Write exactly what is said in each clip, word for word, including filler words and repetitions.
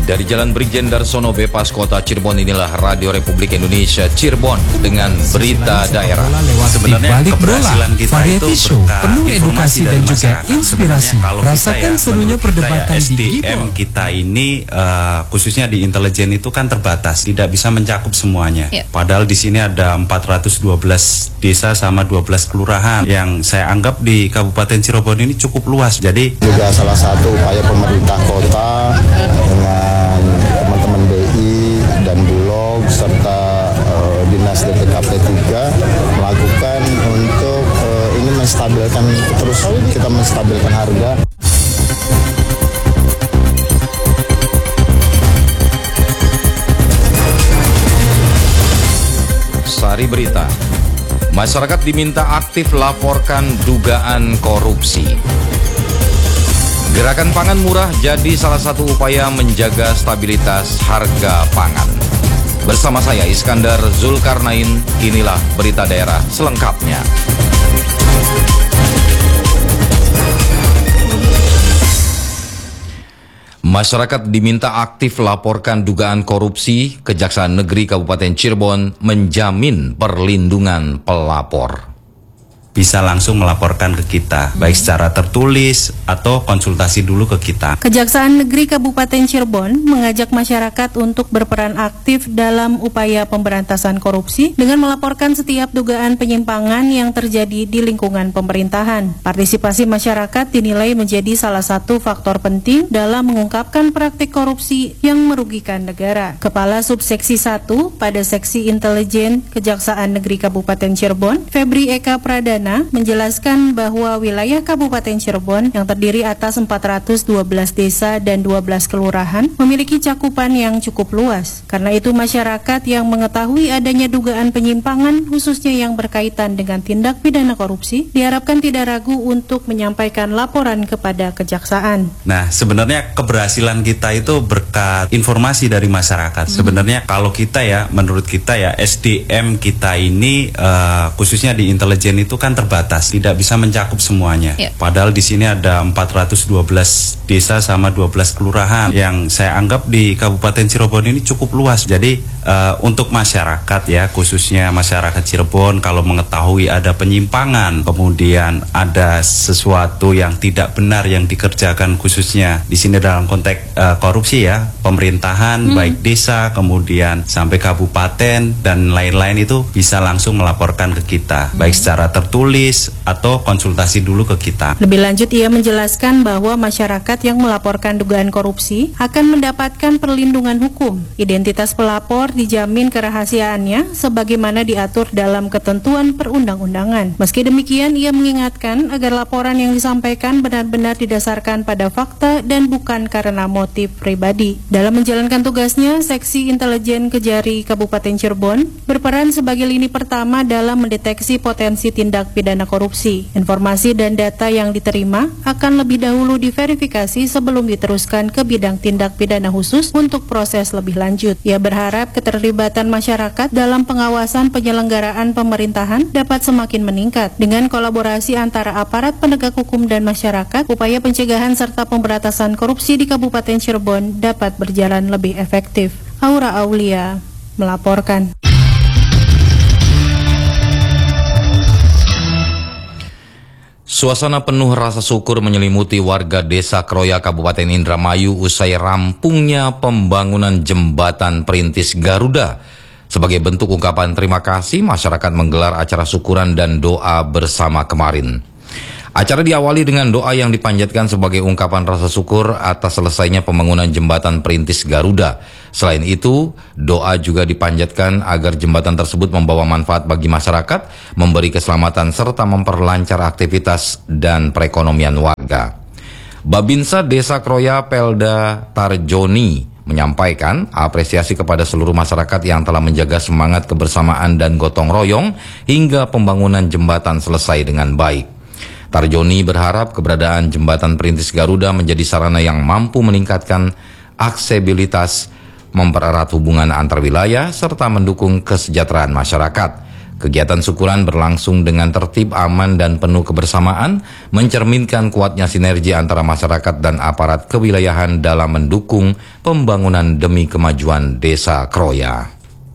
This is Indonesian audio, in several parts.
Dari Jalan Brigjen Darsono Bebas Kota Cirebon, inilah Radio Republik Indonesia Cirebon dengan berita daerah. Sebenarnya keberhasilan kita itu berkat penuh edukasi dan juga inspirasi. Rasakan serunya perdebatan di S D M kita ini uh, khususnya di intelijen itu kan terbatas, tidak bisa mencakup semuanya. Ya. Padahal di sini ada empat ratus dua belas desa sama dua belas kelurahan yang saya anggap di Kabupaten Cirebon ini cukup luas. Jadi juga salah satu upaya pemerintah kota dengan teman-teman B I dan Bulog serta uh, Dinas D P K P tiga melakukan untuk uh, ingin menstabilkan, terus kita menstabilkan harga. Sari berita. Masyarakat diminta aktif laporkan dugaan korupsi. Gerakan pangan murah jadi salah satu upaya menjaga stabilitas harga pangan. Bersama saya Iskandar Zulkarnain, inilah berita daerah selengkapnya. Masyarakat diminta aktif laporkan dugaan korupsi. Kejaksaan Negeri Kabupaten Cirebon menjamin perlindungan pelapor. Bisa langsung melaporkan ke kita, baik secara tertulis atau konsultasi dulu ke kita. Kejaksaan Negeri Kabupaten Cirebon mengajak masyarakat untuk berperan aktif dalam upaya pemberantasan korupsi dengan melaporkan setiap dugaan penyimpangan yang terjadi di lingkungan pemerintahan. Partisipasi masyarakat dinilai menjadi salah satu faktor penting dalam mengungkapkan praktik korupsi yang merugikan negara. Kepala Subseksi satu pada Seksi Intelijen Kejaksaan Negeri Kabupaten Cirebon, Febri Eka Pradana, menjelaskan bahwa wilayah Kabupaten Cirebon yang terdiri atas empat ratus dua belas desa dan dua belas kelurahan memiliki cakupan yang cukup luas. Karena itu masyarakat yang mengetahui adanya dugaan penyimpangan khususnya yang berkaitan dengan tindak pidana korupsi diharapkan tidak ragu untuk menyampaikan laporan kepada kejaksaan. Nah, sebenarnya keberhasilan kita itu berkat informasi dari masyarakat. Hmm. Sebenarnya kalau kita ya, menurut kita ya, S D M kita ini uh, khususnya di intelijen itu kan terbatas, tidak bisa mencakup semuanya. Ya. Padahal di sini ada empat ratus dua belas desa sama dua belas kelurahan yang saya anggap di Kabupaten Cirebon ini cukup luas. Jadi uh, untuk masyarakat ya, khususnya masyarakat Cirebon, kalau mengetahui ada penyimpangan, kemudian ada sesuatu yang tidak benar yang dikerjakan khususnya di sini dalam konteks uh, korupsi ya, pemerintahan, hmm. baik desa, kemudian sampai kabupaten dan lain-lain, itu bisa langsung melaporkan ke kita, hmm. baik secara tertulis tulis atau konsultasi dulu ke kita. Lebih lanjut, ia menjelaskan bahwa masyarakat yang melaporkan dugaan korupsi akan mendapatkan perlindungan hukum. Identitas pelapor dijamin kerahasiaannya sebagaimana diatur dalam ketentuan perundang-undangan. Meski demikian, ia mengingatkan agar laporan yang disampaikan benar-benar didasarkan pada fakta dan bukan karena motif pribadi. Dalam menjalankan tugasnya, Seksi Intelijen Kejari Kabupaten Cirebon berperan sebagai lini pertama dalam mendeteksi potensi tindak pidana korupsi. Informasi dan data yang diterima akan lebih dahulu diverifikasi sebelum diteruskan ke bidang tindak pidana khusus untuk proses lebih lanjut. Ia berharap keterlibatan masyarakat dalam pengawasan penyelenggaraan pemerintahan dapat semakin meningkat. Dengan kolaborasi antara aparat penegak hukum dan masyarakat, upaya pencegahan serta pemberantasan korupsi di Kabupaten Cirebon dapat berjalan lebih efektif. Aura Aulia melaporkan. Suasana penuh rasa syukur menyelimuti warga Desa Kroya, Kabupaten Indramayu usai rampungnya pembangunan jembatan perintis Garuda. Sebagai bentuk ungkapan terima kasih, masyarakat menggelar acara syukuran dan doa bersama kemarin. Acara diawali dengan doa yang dipanjatkan sebagai ungkapan rasa syukur atas selesainya pembangunan jembatan perintis Garuda. Selain itu, doa juga dipanjatkan agar jembatan tersebut membawa manfaat bagi masyarakat, memberi keselamatan serta memperlancar aktivitas dan perekonomian warga. Babinsa Desa Kroya Pelda Tarjoni menyampaikan apresiasi kepada seluruh masyarakat yang telah menjaga semangat kebersamaan dan gotong royong hingga pembangunan jembatan selesai dengan baik. Tarjoni berharap keberadaan jembatan perintis Garuda menjadi sarana yang mampu meningkatkan aksesibilitas, mempererat hubungan antar wilayah, serta mendukung kesejahteraan masyarakat. Kegiatan syukuran berlangsung dengan tertib, aman, dan penuh kebersamaan, mencerminkan kuatnya sinergi antara masyarakat dan aparat kewilayahan dalam mendukung pembangunan demi kemajuan Desa Kroya.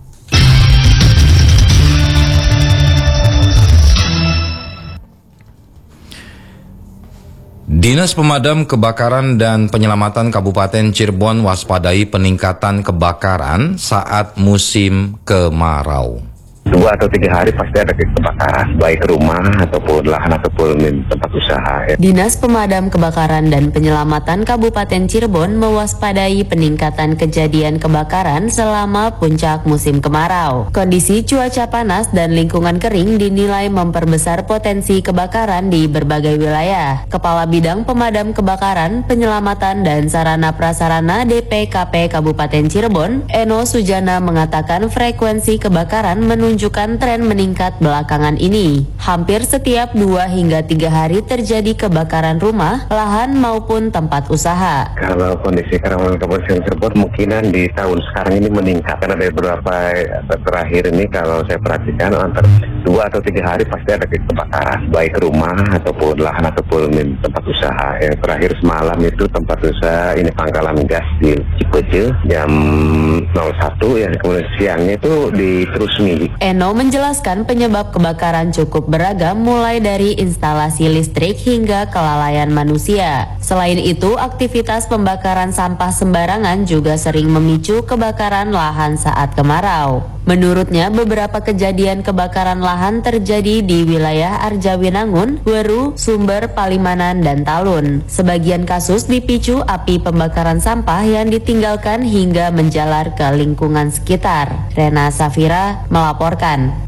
Dinas Pemadam Kebakaran dan Penyelamatan Kabupaten Cirebon waspadai peningkatan kebakaran saat musim kemarau. Dua atau tiga hari pasti ada kebakaran, baik rumah ataupun lahan ataupun tempat usaha. Ya. Dinas Pemadam Kebakaran dan Penyelamatan Kabupaten Cirebon mewaspadai peningkatan kejadian kebakaran selama puncak musim kemarau. Kondisi cuaca panas dan lingkungan kering dinilai memperbesar potensi kebakaran di berbagai wilayah. Kepala Bidang Pemadam Kebakaran, Penyelamatan dan Sarana Prasarana D P K P Kabupaten Cirebon, Eno Sujana mengatakan frekuensi kebakaran menunjukkan menunjukkan tren meningkat belakangan ini. Hampir setiap dua hingga tiga hari terjadi kebakaran rumah, lahan maupun tempat usaha. Kalau kondisi kerawanan Kabupaten Cirebon kemungkinan di tahun sekarang ini meningkat karena dari beberapa terakhir ini kalau saya perhatikan antara dua atau tiga hari pasti ada kebakaran, baik rumah ataupun lahan ataupun tempat usaha. Yang terakhir semalam itu tempat usaha ini pangkalan gas di Cipeje jam nol satu, yang kemudian siangnya itu di Terusmi. Eno menjelaskan penyebab kebakaran cukup beragam mulai dari instalasi listrik hingga kelalaian manusia. Selain itu, aktivitas pembakaran sampah sembarangan juga sering memicu kebakaran lahan saat kemarau. Menurutnya, beberapa kejadian kebakaran lahan terjadi di wilayah Arjawinangun, Weru, Sumber, Palimanan, dan Talun. Sebagian kasus dipicu api pembakaran sampah yang ditinggalkan hingga menjalar ke lingkungan sekitar. Rena Safira melaporkan.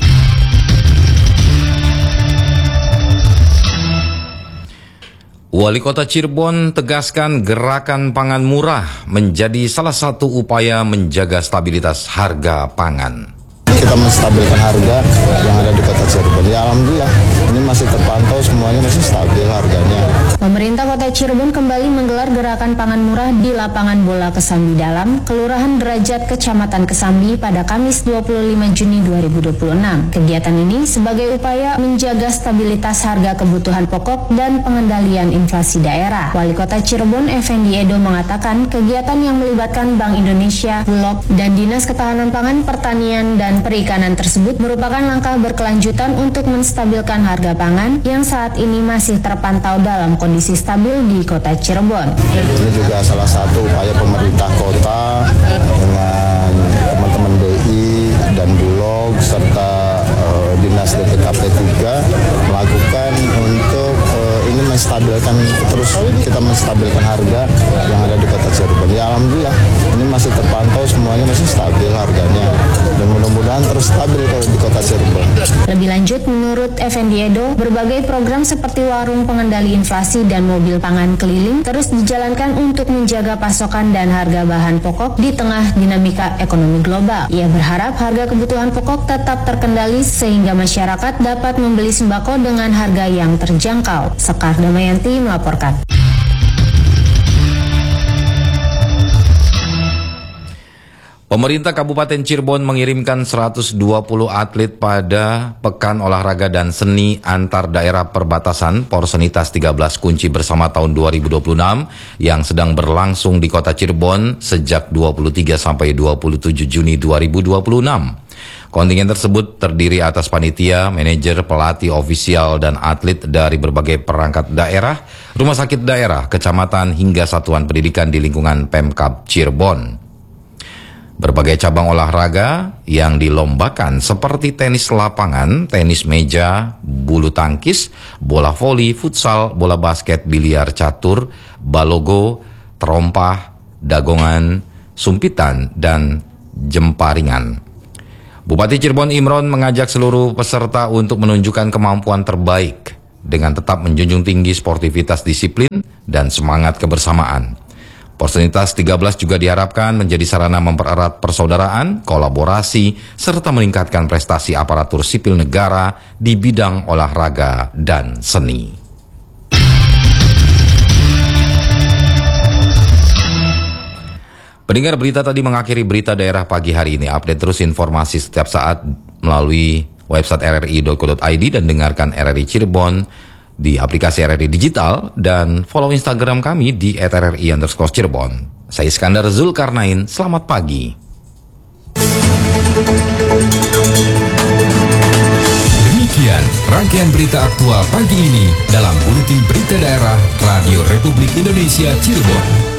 Wali Kota Cirebon tegaskan gerakan pangan murah menjadi salah satu upaya menjaga stabilitas harga pangan. Kita menstabilkan harga yang ada di Kota Cirebon. Ya alhamdulillah, ini masih terpantau, semuanya masih stabil harganya. Pemerintah Kota Cirebon kembali menggelar gerakan pangan murah di lapangan bola Kesambi Dalam, Kelurahan Derajat, Kecamatan Kesambi pada Kamis dua puluh lima Juni dua ribu dua puluh enam. Kegiatan ini sebagai upaya menjaga stabilitas harga kebutuhan pokok dan pengendalian inflasi daerah. Wali Kota Cirebon Effendi Edo mengatakan kegiatan yang melibatkan Bank Indonesia, Bulog, dan Dinas Ketahanan Pangan, Pertanian, dan Perikanan tersebut merupakan langkah berkelanjutan untuk menstabilkan harga pangan yang saat ini masih terpantau dalam kondisi stabil di Kota Cirebon. Ini juga salah satu upaya pemerintah kota dengan teman-teman B I dan Bulog serta uh, Dinas D P K P tiga melakukan untuk uh, ini menstabilkan, terus kita menstabilkan harga yang ada di Kota Cirebon. Ya alhamdulillah, ini masih terpantau, semuanya masih stabil harganya dan mudah-mudahan terus stabil kalau di Kota Cirebon. Lebih lanjut, menurut Effendi Edo, berbagai program seperti warung pengendali inflasi dan mobil pangan keliling terus dijalankan untuk menjaga pasokan dan harga bahan pokok di tengah dinamika ekonomi global. Ia berharap harga kebutuhan pokok tetap terkendali sehingga masyarakat dapat membeli sembako dengan harga yang terjangkau. Sekar Damayanti melaporkan. Pemerintah Kabupaten Cirebon mengirimkan seratus dua puluh atlet pada Pekan Olahraga dan Seni Antar Daerah Perbatasan Porsenitas tiga belas Kunci Bersama tahun dua ribu dua puluh enam yang sedang berlangsung di Kota Cirebon sejak dua puluh tiga sampai dua puluh tujuh Juni dua ribu dua puluh enam. Kontingen tersebut terdiri atas panitia, manajer, pelatih, ofisial, dan atlet dari berbagai perangkat daerah, rumah sakit daerah, kecamatan, hingga satuan pendidikan di lingkungan Pemkab Cirebon. Berbagai cabang olahraga yang dilombakan seperti tenis lapangan, tenis meja, bulu tangkis, bola voli, futsal, bola basket, biliar catur, balogo, terompah, dagongan, sumpitan, dan jemparingan. Bupati Cirebon Imron mengajak seluruh peserta untuk menunjukkan kemampuan terbaik dengan tetap menjunjung tinggi sportivitas, disiplin, dan semangat kebersamaan. Porsenitas tiga belas juga diharapkan menjadi sarana mempererat persaudaraan, kolaborasi, serta meningkatkan prestasi aparatur sipil negara di bidang olahraga dan seni. Pendengar, berita tadi mengakhiri berita daerah pagi hari ini. Update terus informasi setiap saat melalui website r r i dot co dot i d dan dengarkan R R I Cirebon di aplikasi R R I Digital dan follow Instagram kami di et r r i underscore Cirebon. Saya Iskandar Zulkarnain, selamat pagi. Demikian rangkaian berita aktual pagi ini dalam Buletin Berita Daerah Radio Republik Indonesia Cirebon.